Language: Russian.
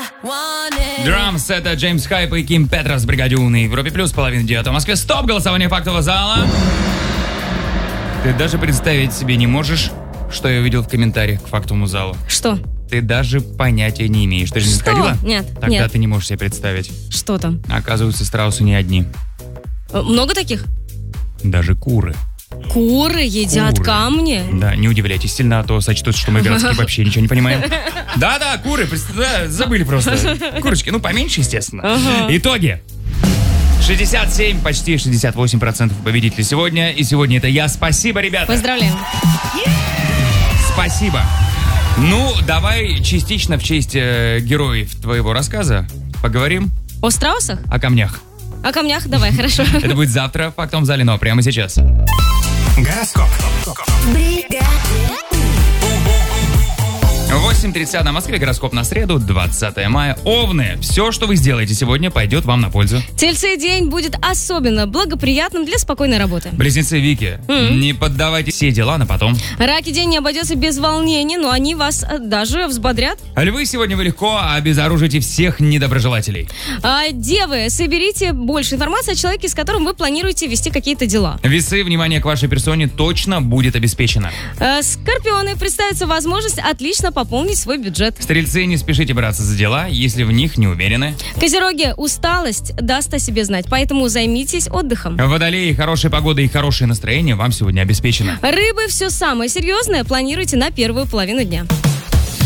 Драмс, это Джеймс Хайп и Ким Петрос, Бригаде У на Европе Плюс, половина 9 в Москве. Стоп, голосование фактового зала. Ты даже представить себе не можешь, что я увидел в комментариях к фактовому залу. Что? Ты даже понятия не имеешь. Ты же не Что? сходила? Нет, Тогда нет. ты не можешь себе представить. Что там? Оказывается, страусы не одни. Много таких? Даже куры. Куры едят Куры. камни? Да, не удивляйтесь сильно, а то сочтут, что мы городские вообще ничего не понимаем. Да-да, куры, да, забыли просто. Курочки, ну поменьше, естественно. Итоги. 67, почти 68% победителей сегодня. И сегодня это я. Спасибо, ребята. Поздравляем. Спасибо. Ну, давай частично в честь героев твоего рассказа поговорим О страусах? о камнях. О камнях? Давай, хорошо. Это будет завтра в фактовом зале, но прямо сейчас. Гороскоп. 8:30 на Москве, гороскоп на среду, 20 мая. Овны, все, что вы сделаете сегодня, пойдет вам на пользу. Тельцы, день будет особенно благоприятным для спокойной работы. Близнецы, Вики, не поддавайте все дела на потом. Раки, день не обойдется без волнений, но они вас даже взбодрят. Львы, сегодня вы легко обезоружите всех недоброжелателей. А девы, соберите больше информации о человеке, с которым вы планируете вести какие-то дела. Весы, внимание к вашей персоне точно будет обеспечено. Скорпионы, представится возможность отлично пополнить свой бюджет. Стрельцы, не спешите браться за дела, если в них не уверены. Козероги, усталость даст о себе знать, поэтому займитесь отдыхом. Водолеи, хорошая погода и хорошее настроение вам сегодня обеспечено. Рыбы, все самое серьезное планируйте на первую половину дня.